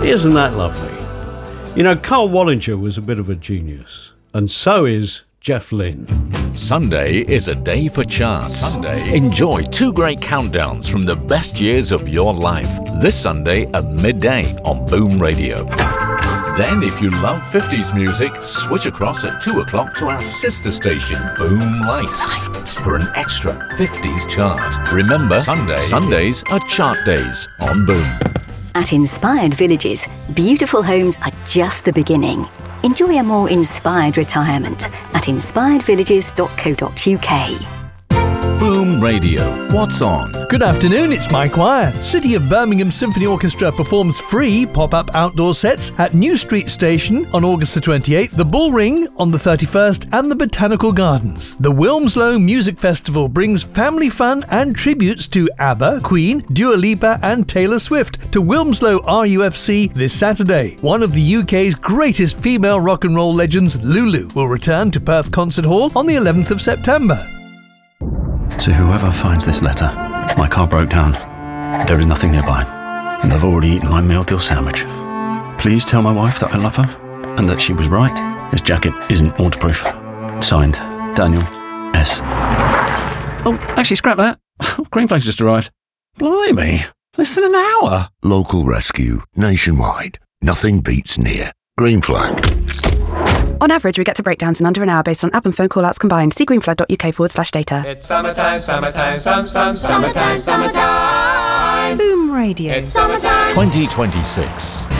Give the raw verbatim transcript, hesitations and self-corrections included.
Isn't that lovely? You know, Carl Wallinger was a bit of a genius, and so is Jeff Lynne. Sunday is a day for chance. Sunday. Enjoy two great countdowns from the best years of your life. This Sunday at midday on Boom Radio. Then, if you love fifties music, switch across at two o'clock to our sister station, Boom Light, for an extra fifties chart. Remember, Sunday, Sundays are chart days on Boom. At Inspired Villages, beautiful homes are just the beginning. Enjoy a more inspired retirement at inspired villages dot co dot uk. Boom Radio. What's on? Good afternoon, it's Mike Wire. City of Birmingham Symphony Orchestra performs free pop-up outdoor sets at New Street Station on August the twenty-eighth, the Bull Ring on the thirty-first, and the Botanical Gardens. The Wilmslow Music Festival brings family fun and tributes to ABBA, Queen, Dua Lipa and Taylor Swift to Wilmslow R U F C this Saturday. One of the U K's greatest female rock and roll legends, Lulu, will return to Perth Concert Hall on the eleventh of September. To whoever finds this letter, my car broke down. There is nothing nearby, and I've already eaten my meal deal sandwich. Please tell my wife that I love her, and that she was right. This jacket isn't waterproof. Signed, Daniel S. Oh, actually, scrap that. Greenflags just arrived. Blimey, less than an hour. Local rescue, nationwide. Nothing beats near. Green Flag. On average, we get to breakdowns in under an hour based on app and phone call-outs combined. See greenflag.uk forward slash data. It's summertime, summertime, some, some, summertime, summertime. Boom Radio. It's summertime. twenty twenty-six.